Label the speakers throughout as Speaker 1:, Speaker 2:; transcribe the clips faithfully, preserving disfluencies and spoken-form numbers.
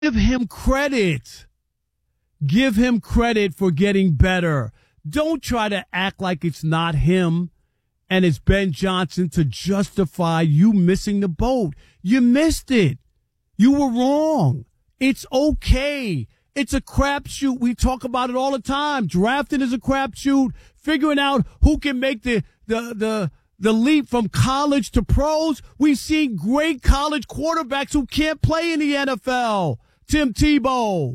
Speaker 1: Give him credit. Give him credit for getting better. Don't try to act like it's not him and it's Ben Johnson to justify you missing the boat. You missed it. You were wrong. It's okay. It's a crapshoot. We talk about it all the time. Drafting is a crapshoot. Figuring out who can make the, the, the, the leap from college to pros. We've seen great college quarterbacks who can't play in the N F L. Tim Tebow.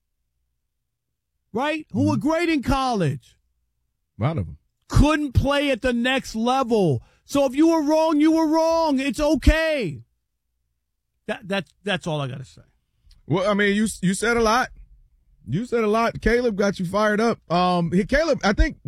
Speaker 1: Right? Who were great in college.
Speaker 2: A lot of them.
Speaker 1: Couldn't play at the next level. So if you were wrong, you were wrong. It's okay. That that that's all I got to say.
Speaker 2: Well, I mean, you you said a lot. You said a lot. Caleb got you fired up. Um, he, Caleb, I think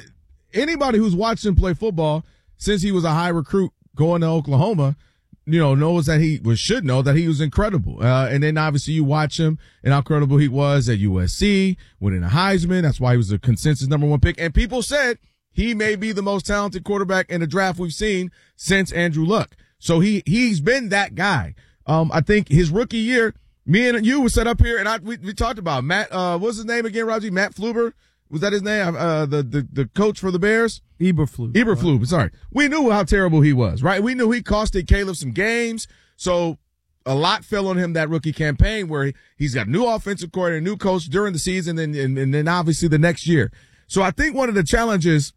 Speaker 2: anybody who's watched him play football since he was a high recruit going to Oklahoma, you know, knows that he was should know that he was incredible. Uh, and then obviously you watch him and how incredible he was at U S C, winning a Heisman. That's why he was a consensus number one pick. And people said he may be the most talented quarterback in the draft we've seen since Andrew Luck. So he, he's been that guy. Um, I think his rookie year, me and you were set up here and I, we, we talked about Matt, uh, what's his name again, Raji? Matt Fluber? Was that his name? Uh, the, the, the coach for the Bears?
Speaker 1: Eberflus.
Speaker 2: Eberflus, sorry. We knew how terrible he was, right? We knew he costed Caleb some games. So a lot fell on him that rookie campaign where he, he's got a new offensive coordinator, a new coach during the season and, and, and then obviously the next year. So I think one of the challenges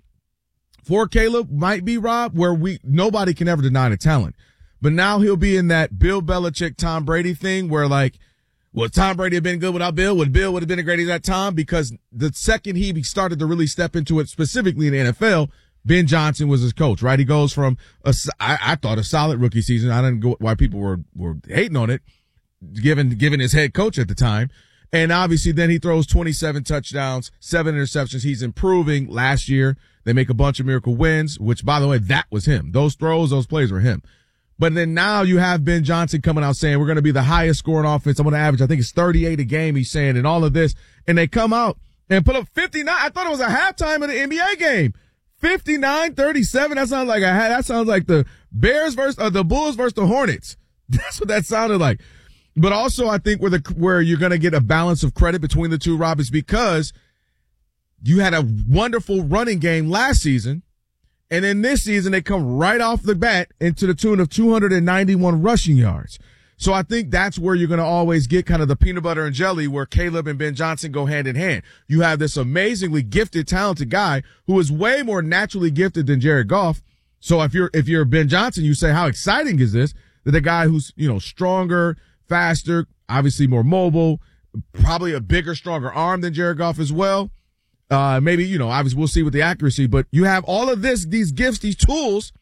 Speaker 2: for Caleb might be, Rob, where we, nobody can ever deny the talent. But now he'll be in that Bill Belichick, Tom Brady thing where like, would Tom Brady have been good without Bill? Would Bill would have been a great as that Tom? Because the second he started to really step into it, specifically in the N F L, Ben Johnson was his coach, right? He goes from a, I, I thought a solid rookie season. I didn't go why people were, were hating on it, given, given his head coach at the time. And obviously then he throws twenty-seven touchdowns, seven interceptions. He's improving. Last year, they make a bunch of miracle wins, which by the way, that was him. Those throws, those plays were him. But then now you have Ben Johnson coming out saying we're going to be the highest scoring offense. I'm going to average, I think it's thirty-eight a game, he's saying, and all of this. And they come out and put up fifty-nine. I thought it was a halftime of the N B A game. fifty-nine thirty-seven. That sounds like a, that sounds like the Bears versus, uh, the Bulls versus the Hornets. That's what that sounded like. But also I think where the, where you're going to get a balance of credit between the two, Rob, is because you had a wonderful running game last season. And then this season, they come right off the bat into the tune of two hundred ninety-one rushing yards. So I think that's where you're going to always get kind of the peanut butter and jelly where Caleb and Ben Johnson go hand in hand. You have this amazingly gifted, talented guy who is way more naturally gifted than Jared Goff. So if you're, if you're Ben Johnson, you say, how exciting is this that the guy who's, you know, stronger, faster, obviously more mobile, probably a bigger, stronger arm than Jared Goff as well. Uh, maybe, you know, obviously we'll see with the accuracy, but you have all of this, these gifts, these tools,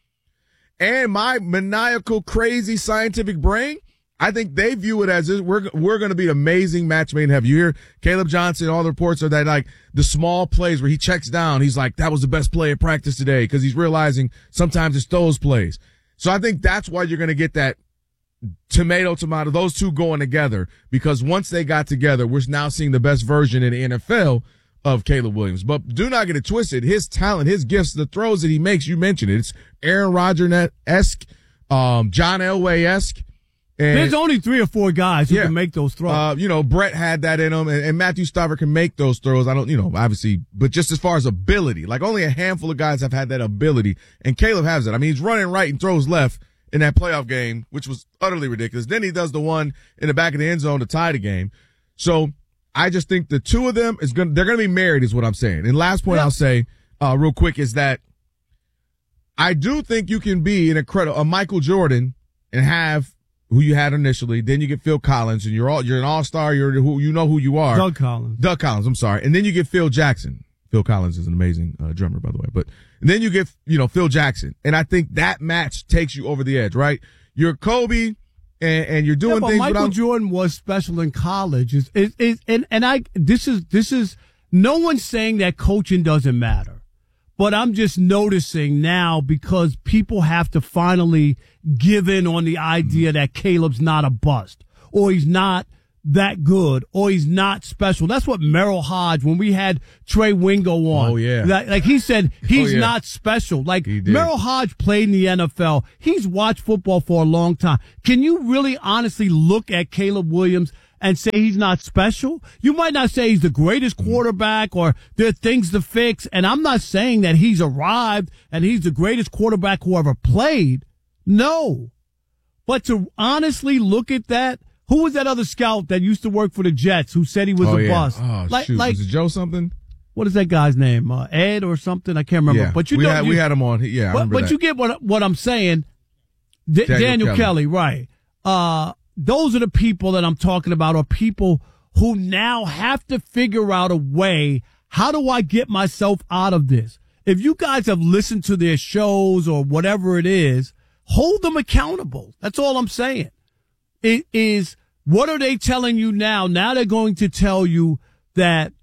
Speaker 2: and my maniacal, crazy scientific brain. I think they view it as this, we're, we're going to be an amazing match made in heaven. You hear Caleb Johnson, all the reports are that like the small plays where he checks down. He's like, that was the best play in practice today because he's realizing sometimes it's those plays. So I think that's why you're going to get that tomato, tomato, those two going together because once they got together, we're now seeing the best version in the N F L of Caleb Williams. But do not get it twisted. His talent, his gifts, the throws that he makes, you mentioned it. It's Aaron Rodgers-esque, um, John Elway-esque. And,
Speaker 1: There's only three or four guys who
Speaker 2: yeah,
Speaker 1: can make those throws.
Speaker 2: Uh, you know, Brett had that in him, and, and Matthew Stafford can make those throws. I don't, you know, obviously, but just as far as ability, like only a handful of guys have had that ability, and Caleb has it. I mean, he's running right and throws left in that playoff game, which was utterly ridiculous. Then he does the one in the back of the end zone to tie the game. So, I just think the two of them is going they're going to be married is what I'm saying. And last point yeah. I'll say, uh, real quick is that I do think you can be an incredible, a Michael Jordan and have who you had initially. Then you get Phil Collins and you're all, you're an all-star. You're who, you know who you are.
Speaker 1: Doug Collins.
Speaker 2: Doug Collins. I'm sorry. And then you get Phil Jackson. Phil Collins is an amazing uh, drummer, by the way, but and then you get, you know, Phil Jackson. And I think that match takes you over the edge, right? You're Kobe. And, and you're doing
Speaker 1: yeah, but
Speaker 2: things
Speaker 1: Michael
Speaker 2: without...
Speaker 1: Jordan was special in college. Is is is and and I this is this is no one's saying that coaching doesn't matter, but I'm just noticing now because people have to finally give in on the idea mm-hmm. that Caleb's not a bust or he's not that good or he's not special. That's what Merrill Hodge, when we had Trey Wingo on.
Speaker 2: Oh, yeah.
Speaker 1: That, like he said, he's
Speaker 2: oh, yeah.
Speaker 1: not special. Like Merrill Hodge played in the N F L. He's watched football for a long time. Can you really honestly look at Caleb Williams and say he's not special. You might not say he's the greatest quarterback or there are things to fix. And I'm not saying that he's arrived and he's the greatest quarterback who ever played. No. But to honestly look at that, who was that other scout that used to work for the Jets who said he was
Speaker 2: oh,
Speaker 1: a
Speaker 2: yeah.
Speaker 1: bust?
Speaker 2: Oh,
Speaker 1: like,
Speaker 2: shoot.
Speaker 1: like,
Speaker 2: was it Joe something?
Speaker 1: What is that guy's name? Uh, Ed or something? I can't remember.
Speaker 2: Yeah.
Speaker 1: But you
Speaker 2: we
Speaker 1: know,
Speaker 2: had,
Speaker 1: you,
Speaker 2: we had him on. Yeah, I
Speaker 1: but, but
Speaker 2: that.
Speaker 1: you get what what I'm saying. D-
Speaker 2: Daniel,
Speaker 1: Daniel
Speaker 2: Kelly.
Speaker 1: Kelly, right? Uh, those are the people that I'm talking about. Are people who now have to figure out a way. How do I get myself out of this? If you guys have listened to their shows or whatever it is, hold them accountable. That's all I'm saying. It is. What are they telling you now? Now they're going to tell you that,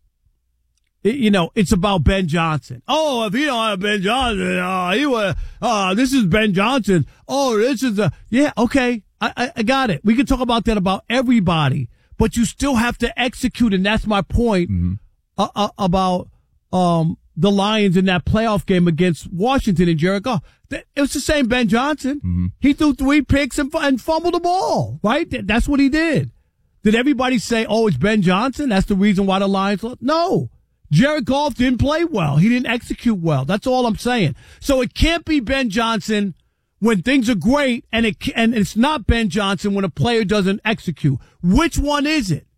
Speaker 1: you know, it's about Ben Johnson. Oh, if you don't have Ben Johnson, uh, he was, uh, this is Ben Johnson. Oh, this is a, yeah, okay. I, I, I got it. We can talk about that about everybody, but you still have to execute. And that's my point
Speaker 2: mm-hmm.
Speaker 1: uh, uh, about, um, the Lions in that playoff game against Washington and Jared Goff. It was the same Ben Johnson.
Speaker 2: Mm-hmm.
Speaker 1: He threw three picks and, and fumbled the ball, right? That's what he did. Did everybody say, oh, it's Ben Johnson? That's the reason why the Lions lost? No. Jared Goff didn't play well. He didn't execute well. That's all I'm saying. So it can't be Ben Johnson when things are great, and it and it's not Ben Johnson when a player doesn't execute. Which one is it?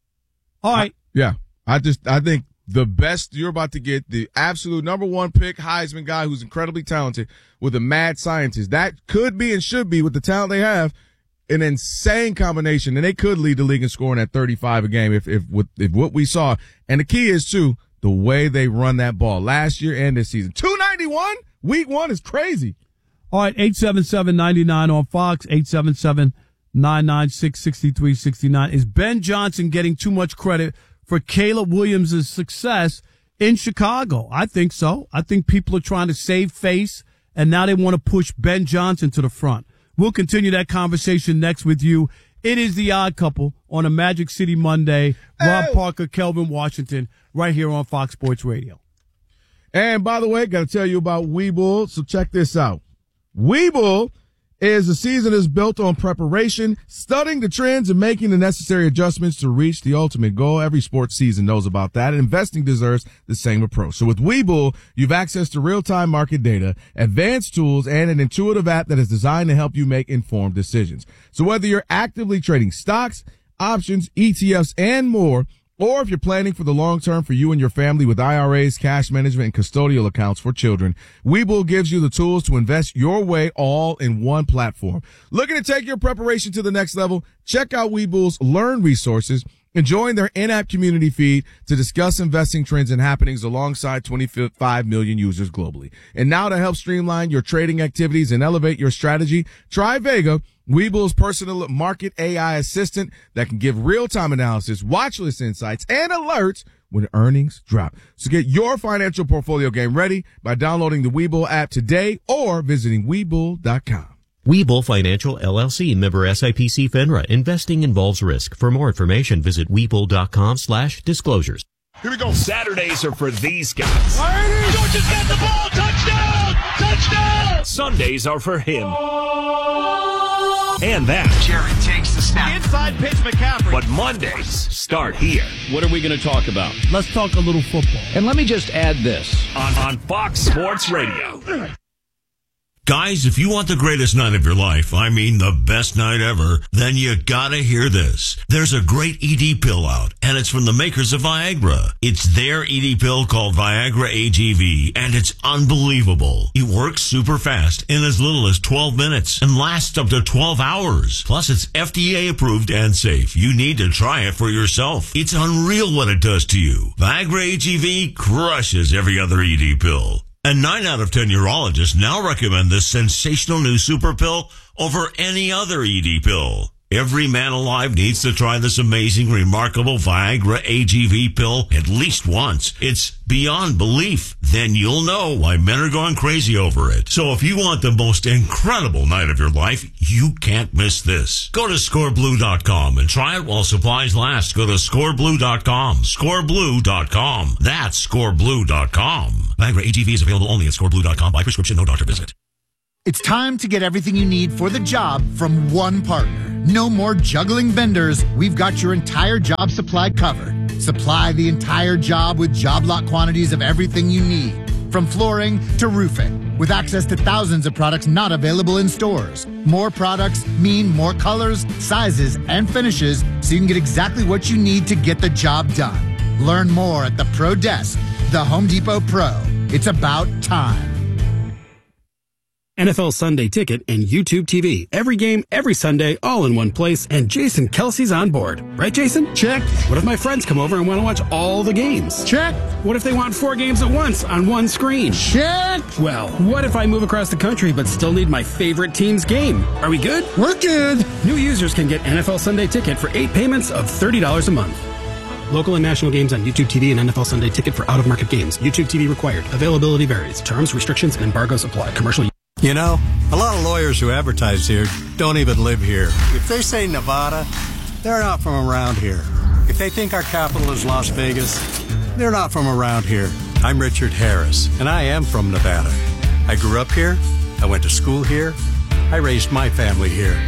Speaker 1: All right.
Speaker 2: I, yeah. I just, I think the best you're about to get, the absolute number one pick Heisman guy who's incredibly talented with a mad scientist. That could be and should be, with the talent they have, an insane combination. And they could lead the league in scoring at thirty-five a game if, if, with, if what we saw. And the key is, too, the way they run that ball last year and this season. two ninety-one week one is crazy.
Speaker 1: All right, eight seven seven, nine nine on Fox, eight seven seven, nine nine six, six three six nine. Is Ben Johnson getting too much credit for Caleb Williams' success in Chicago? I think so. I think people are trying to save face, and now they want to push Ben Johnson to the front. We'll continue that conversation next with you. It is The Odd Couple on a Magic City Monday. Rob
Speaker 2: Oh.
Speaker 1: Parker, Kelvin Washington, right here on Fox Sports Radio.
Speaker 2: And by the way, got to tell you about Webull, so check this out. Webull is a season that's built on preparation, studying the trends, and making the necessary adjustments to reach the ultimate goal. Every sports season knows about that, and investing deserves the same approach. So with Webull, you've access to real-time market data, advanced tools, and an intuitive app that is designed to help you make informed decisions. So whether you're actively trading stocks, options, E T Fs, and more, or if you're planning for the long term for you and your family with I R As, cash management, and custodial accounts for children, Webull gives you the tools to invest your way all in one platform. Looking to take your preparation to the next level? Check out Webull's Learn resources and join their in-app community feed to discuss investing trends and happenings alongside twenty-five million users globally. And now to help streamline your trading activities and elevate your strategy, try Vega, Webull's personal market A I assistant that can give real-time analysis, watch list insights, and alerts when earnings drop. So get your financial portfolio game ready by downloading the Webull app today or visiting Webull dot com.
Speaker 3: Webull Financial, L L C, member S I P C FINRA. Investing involves risk. For more information, visit Webull dot com slash disclosures.
Speaker 4: Here we go. Saturdays are for these guys. Georgia's got the ball. Touchdown! Touchdown! Sundays are for him. And that.
Speaker 5: Jared takes the snap.
Speaker 4: Inside pitch McCaffrey. But Mondays start here.
Speaker 6: What are we going to talk about?
Speaker 1: Let's talk a little football.
Speaker 6: And let me just add this.
Speaker 4: On, on Fox Sports Radio.
Speaker 7: Guys, if you want the greatest night of your life, I mean the best night ever, then you gotta hear this. There's a great E D pill out, and it's from the makers of Viagra. It's their E D pill called Viagra A G V, and it's unbelievable. It works super fast in as little as twelve minutes and lasts up to twelve hours. Plus, it's F D A approved and safe. You need to try it for yourself. It's unreal what it does to you. Viagra A G V crushes every other E D pill. And nine out of ten urologists now recommend this sensational new super pill over any other E D pill. Every man alive needs to try this amazing, remarkable Viagra A G V pill at least once. It's beyond belief. Then you'll know why men are going crazy over it. So if you want the most incredible night of your life, you can't miss this. Go to score blue dot com and try it while supplies last. Go to score blue dot com. score blue dot com. That's score blue dot com. Viagra A G V is available only at score blue dot com by prescription, no doctor visit.
Speaker 5: It's time to get everything you need for the job from one partner. No more juggling vendors. We've got your entire job supply covered. Supply the entire job with job lot quantities of everything you need, from flooring to roofing, with access to thousands of products not available in stores. More products mean more colors, sizes, and finishes, so you can get exactly what you need to get the job done. Learn more at the Pro Desk, the Home Depot Pro. It's about time.
Speaker 8: N F L Sunday Ticket and YouTube T V. Every game, every Sunday, all in one place, and Jason Kelsey's on board. Right, Jason?
Speaker 5: Check.
Speaker 8: What if my friends come over and want to watch all the games?
Speaker 5: Check.
Speaker 8: What if they want four games at once on one screen?
Speaker 5: Check.
Speaker 8: Well, what if I move across the country but still need my favorite team's game? Are we good?
Speaker 5: We're good.
Speaker 8: New users can get N F L Sunday Ticket for eight payments of thirty dollars a month. Local and national games on YouTube T V and N F L Sunday Ticket for out-of-market games. YouTube T V required. Availability varies. Terms, restrictions, and embargoes apply. Commercial.
Speaker 9: You know, a lot of lawyers who advertise here don't even live here. If they say Nevada, they're not from around here. If they think our capital is Las Vegas, they're not from around here. I'm Richard Harris, and I am from Nevada. I grew up here. I went to school here. I raised my family here.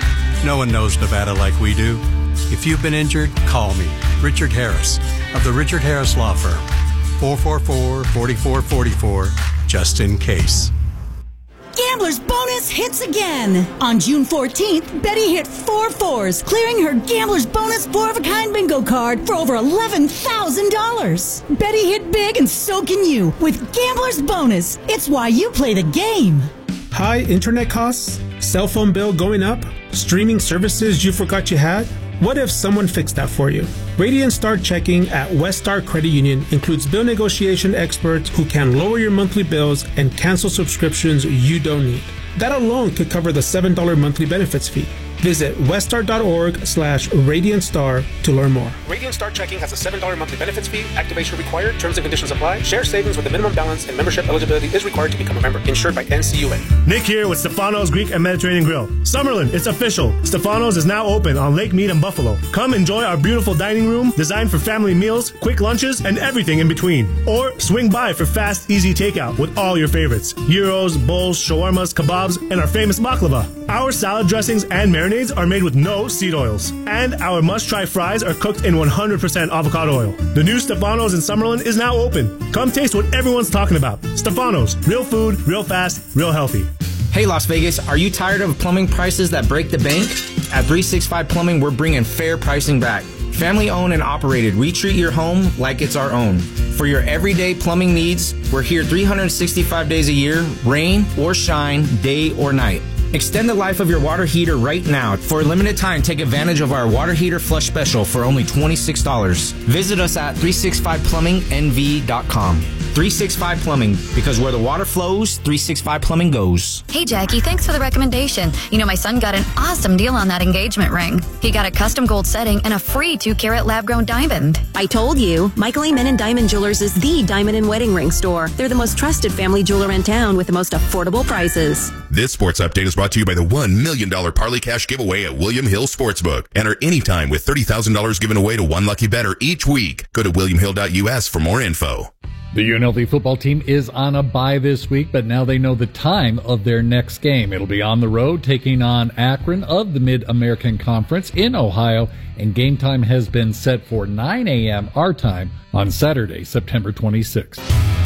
Speaker 9: No one knows Nevada like we do. If you've been injured, call me, Richard Harris, of the Richard Harris Law Firm. four four four, four four four four, just in case.
Speaker 10: Gambler's Bonus hits again. On June fourteenth, Betty hit four fours, clearing her Gambler's Bonus four-of-a-kind bingo card for over eleven thousand dollars. Betty hit big, and so can you with Gambler's Bonus. It's why you play the game.
Speaker 11: High internet costs? Cell phone bill going up? Streaming services you forgot you had? What if someone fixed that for you? Radiant Star Checking at West Star Credit Union includes bill negotiation experts who can lower your monthly bills and cancel subscriptions you don't need. That alone could cover the seven dollars monthly benefits fee. Visit weststar.org slash Radiant Star to learn more.
Speaker 8: Radiant Star Checking has a seven dollars monthly benefits fee. Activation required. Terms and conditions apply. Share savings with a minimum balance and membership eligibility is required to become a member. Insured by N C U A.
Speaker 12: Nick here with Stefano's Greek and Mediterranean Grill. Summerlin, it's official. Stefano's is now open on Lake Mead and Buffalo. Come enjoy our beautiful dining room designed for family meals, quick lunches, and everything in between. Or swing by for fast, easy takeout with all your favorites. Gyros, bowls, shawarmas, kebabs, and our famous baklava. Our salad dressings and marinades are made with no seed oils. And our must-try fries are cooked in one hundred percent avocado oil. The new Stefano's in Summerlin is now open. Come taste what everyone's talking about. Stefano's, real food, real fast, real healthy.
Speaker 13: Hey Las Vegas, are you tired of plumbing prices that break the bank? At three sixty-five Plumbing, we're bringing fair pricing back. Family owned and operated, we treat your home like it's our own. For your everyday plumbing needs, we're here three hundred sixty-five days a year, rain or shine, day or night. Extend the life of your water heater right now. For a limited time, take advantage of our water heater flush special for only twenty-six dollars. Visit us at three sixty-five plumbing N V dot com. three sixty-five Plumbing, because where the water flows, three sixty-five Plumbing goes.
Speaker 14: Hey, Jackie, thanks for the recommendation. You know, my son got an awesome deal on that engagement ring. He got a custom gold setting and a free two-carat lab-grown diamond.
Speaker 15: I told you, Michael Amen Diamond Jewelers is the diamond and wedding ring store. They're the most trusted family jeweler in town with the most affordable prices.
Speaker 16: This sports update is brought to you by the one million dollars Parlay Cash giveaway at William Hill Sportsbook. Enter anytime with thirty thousand dollars given away to one lucky bettor each week. Go to william hill dot U S for more info.
Speaker 17: The U N L V football team is on a bye this week, but now they know the time of their next game. It'll be on the road, taking on Akron of the Mid-American Conference in Ohio, and game time has been set for nine a.m. our time on Saturday, September twenty-sixth.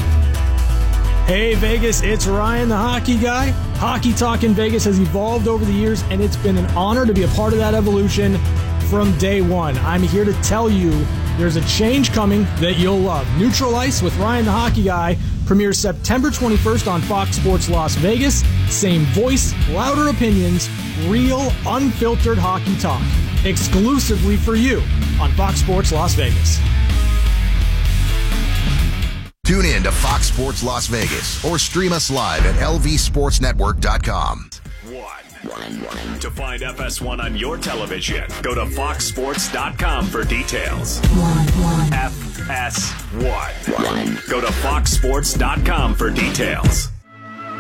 Speaker 18: Hey Vegas, it's Ryan the Hockey Guy. Hockey Talk in Vegas has evolved over the years, and it's been an honor to be a part of that evolution from day one. I'm here to tell you there's a change coming that you'll love. Neutral Ice with Ryan the Hockey Guy premieres September twenty-first on Fox Sports Las Vegas. Same voice, louder opinions, real, unfiltered hockey talk. Exclusively for you on Fox Sports Las Vegas.
Speaker 19: Tune in to Fox Sports Las Vegas or stream us live at L V sports network dot com.
Speaker 4: One. To find F S one on your television, go to fox sports dot com for details. F S one. Go to fox sports dot com for details.